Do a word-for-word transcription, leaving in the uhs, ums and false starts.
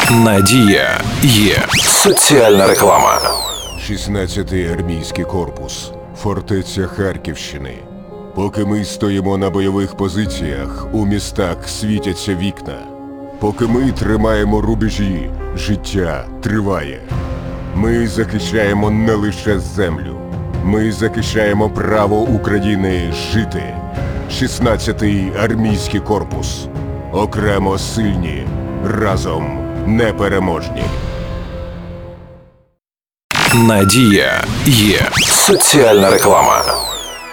Надія є. Соціальна реклама. шістнадцятий армійський корпус. Фортеця Харківщини. Поки ми стоїмо на бойових позиціях, у містах світяться вікна. Поки ми тримаємо рубежі, життя триває. Ми захищаємо не лише землю. Ми захищаємо право України жити. шістнадцятий армійський корпус. Окремо сильні, разом непереможні. Надія є. Соціальна реклама.